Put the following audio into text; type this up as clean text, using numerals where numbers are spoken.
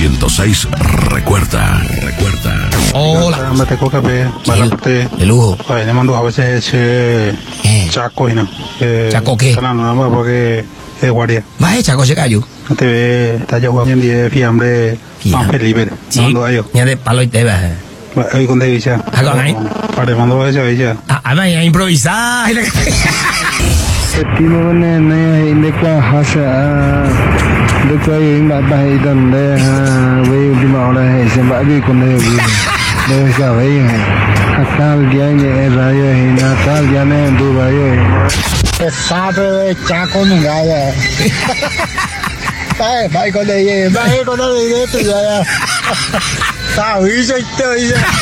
106 recuerda. Hola. Me tengo café, De lujo. Oye, le mando a veces Chaco y no. ¿Chaco qué? No, más porque es guardia. Más hecha, coche callo. No te ve, está ya jugando en 10 fiambre, más feliz. Mando a ellos. Mira de palo y te vas. Hoy con David ya. ¿Con ahí? Para mando a veces ya. Además, a improvisar. Timo ne ne ne qua hasa de qua yin ba ba dan de we di ma la se ba di con de sa ve akal dia ne ra yo hin akal dia ne du ba yo sabe chaco no gaya vai con de vai con de tu ya ta ui se